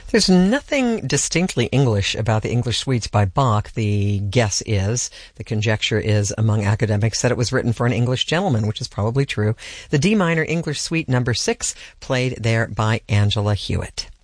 There's nothing distinctly English about the English suites by Bach. The conjecture is among academics that it was written for an English gentleman, which is probably true. The D minor English Suite number 6, played there by Angela Hewitt.